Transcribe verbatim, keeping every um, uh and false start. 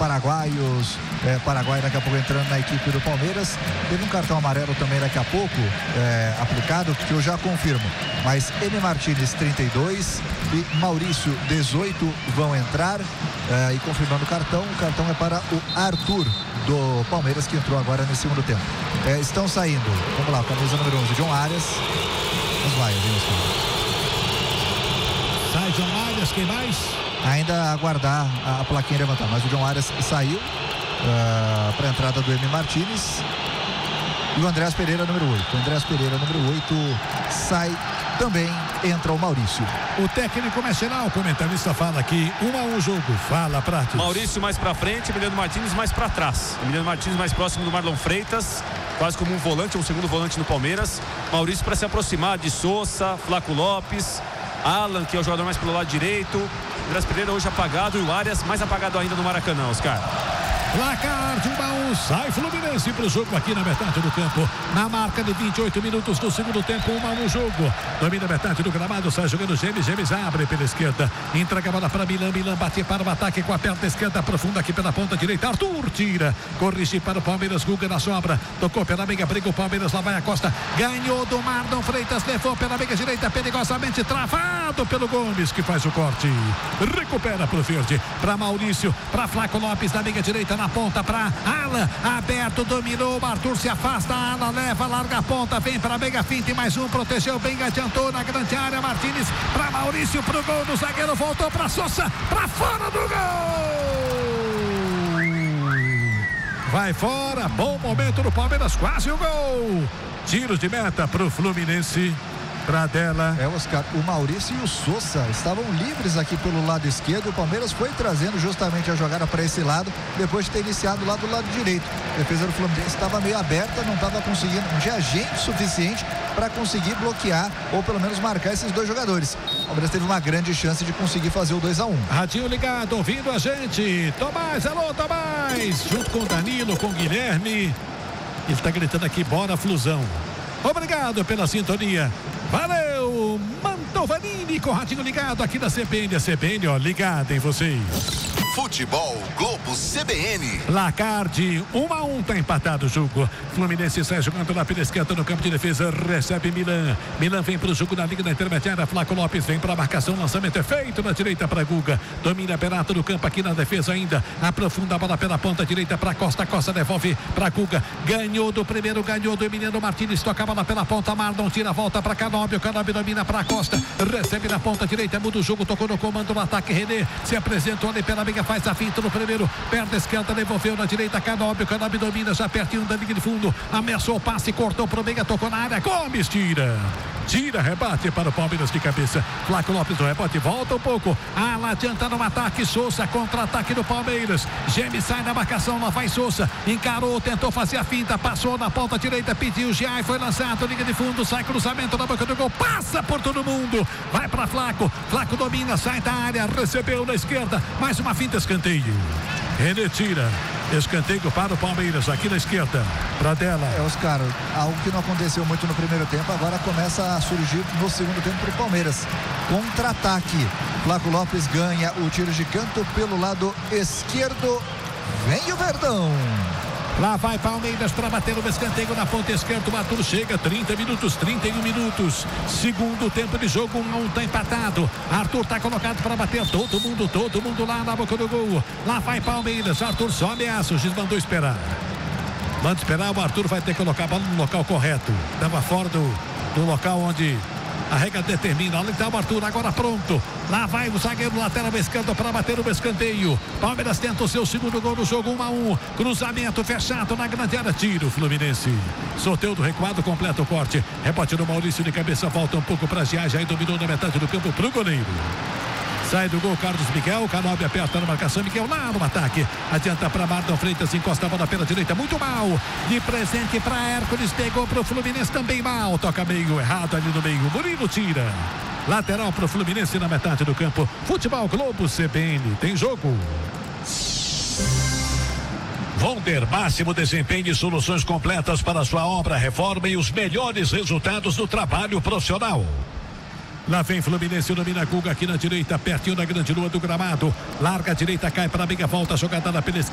paraguaios, é, Paraguai daqui a pouco entrando na equipe do Palmeiras. Teve um cartão amarelo também daqui a pouco é, aplicado, que eu já confirmo. Mas M. Martínez, trinta e dois, e Maurício, dezoito, vão entrar. É, e confirmando o cartão, o cartão é para o Arthur, do Palmeiras, que entrou agora no segundo tempo. É, estão saindo, vamos lá, camisa número onze, John Arias. Vamos lá, sai John Arias, quem mais? Ainda aguardar a, a plaquinha levantar, mas o John Arias saiu uh, para a entrada do M. Martínez. E o Andréas Pereira, número oito. O Andréas Pereira, número oito, sai também, entra o Maurício. O técnico nacional, o comentarista fala aqui, um a um jogo, fala Pratos. Maurício mais pra frente, Emiliano Martínez mais pra trás. Emiliano Martínez mais próximo do Marlon Freitas, quase como um volante, um segundo volante no Palmeiras. Maurício para se aproximar de Sousa, Flaco Lopes, Alan, que é o jogador mais pelo lado direito. Andrés Pereira hoje apagado e o Arias mais apagado ainda no Maracanã, Oscar. Placar de um a um, sai Fluminense pro jogo aqui na metade do campo. Na marca de vinte e oito minutos do segundo tempo, um a um jogo. Domina a metade do gramado, sai jogando Gemes, Gemes abre pela esquerda. Entrega a bola para Milan, Milan bate para o ataque com a perna esquerda, profunda aqui pela ponta direita. Arthur tira, corrige para o Palmeiras, Guga na sobra. Tocou pela meia, briga o Palmeiras, lá vai a Costa. Ganhou do Marlon Freitas, levou pela meia direita, perigosamente travado pelo Gomes, que faz o corte. Recupera pro verde, para Maurício, para Flaco Lopes na meia direita, na ponta para Alan, aberto, dominou, Arthur se afasta, Alan leva, larga a ponta, vem para Mega Finta e mais um, protegeu bem, adiantou na grande área, Martínez para Maurício, pro gol do zagueiro, voltou para Sousa, para fora do gol! Vai fora, bom momento do Palmeiras, quase o gol! Tiros de meta pro Fluminense. Pradella. É, Oscar, o Maurício e o Sousa estavam livres aqui pelo lado esquerdo. O Palmeiras foi trazendo justamente a jogada para esse lado, depois de ter iniciado lá do lado direito. A defesa do Fluminense estava meio aberta, não estava conseguindo, não tinha gente suficiente para conseguir bloquear ou pelo menos marcar esses dois jogadores. O Palmeiras teve uma grande chance de conseguir fazer o dois a um. Radinho ligado, ouvindo a gente. Tomás, alô Tomás, junto com o Danilo, com o Guilherme. Ele está gritando aqui, bora Flusão. Obrigado pela sintonia. Valeu, Mantovanini com o radinho ligado aqui na C B N. A C B N, ó, ligada em vocês. Futebol Globo C B N. Placar de um a um, tá empatado o jogo. Fluminense sai jogando lá pela esquerda no campo de defesa, recebe Milan. Milan vem pro jogo na liga da intermediária. Flaco Lopes vem pra marcação, lançamento é feito na direita pra Guga. Domina Perato no campo aqui na defesa ainda. Aprofunda a bola pela ponta direita pra Costa. Costa devolve pra Guga. Ganhou do primeiro, ganhou do Emiliano Martínez. Toca a bola pela ponta, Marlon tira a volta pra Canóbio. Canóbio domina pra Costa. Recebe na ponta direita, muda o jogo, tocou no comando do ataque. René se apresentou ali pela amiga, faz a finta no primeiro, perna esquerda, devolveu na direita, Canóbio, Canóbio domina, já pertinho da linha de fundo, ameaçou o passe, cortou pro meia, tocou na área, Gomes tira, tira, rebate para o Palmeiras de cabeça, Flaco Lopes no rebote, volta um pouco, Ala adianta no ataque, Sousa, contra-ataque do Palmeiras, Geme sai na marcação, lá vai Sousa, encarou, tentou fazer a finta, passou na ponta direita, pediu, já foi lançado, linha de fundo, sai cruzamento na boca do gol, passa por todo mundo, vai para Flaco, Flaco domina, sai da área, recebeu na esquerda, mais uma finta, escanteio. René tira, escanteio para o Palmeiras aqui na esquerda, Pradella. É, Oscar, algo que não aconteceu muito no primeiro tempo, agora começa a surgir no segundo tempo para o Palmeiras. Contra-ataque, Flaco Lopes ganha o tiro de canto pelo lado esquerdo, vem o Verdão. Lá vai Palmeiras para bater o escanteio na ponta esquerda. O Arthur chega, trinta minutos, trinta e um minutos. Segundo tempo de jogo, um a um, tá empatado. Arthur tá colocado para bater. Todo mundo, todo mundo lá na boca do gol. Lá vai Palmeiras. Arthur só ameaça. O juiz mandou esperar. Manda esperar, o Arthur vai ter que colocar a bola no local correto. Estava fora do, do local onde a regra determina. Ali está o Arthur, agora pronto. Lá vai o zagueiro lateral esquerdo para bater o escanteio. Palmeiras tenta o seu segundo gol no jogo, um a um. Cruzamento fechado na grande área. Tiro Fluminense. Sorteio do recuado, completa o corte. Rebote do Maurício de cabeça, volta um pouco para Giai. Já dominou na metade do campo pro goleiro. Sai do gol Carlos Miguel, Canóbio aperta na marcação, Miguel lá no ataque, adianta para Marlon Freitas, encosta a bola pela direita, muito mal, de presente para Hércules, pegou para o Fluminense também mal, toca meio errado ali no meio, Murilo tira, lateral para o Fluminense na metade do campo. Futebol Globo C B N, tem jogo. Vonder, máximo desempenho e soluções completas para a sua obra, reforma e os melhores resultados do trabalho profissional. Lá vem Fluminense, domina Guga aqui na direita, pertinho da grande lua do gramado. Larga a direita, cai para a meia, volta, jogada na pela esquerda.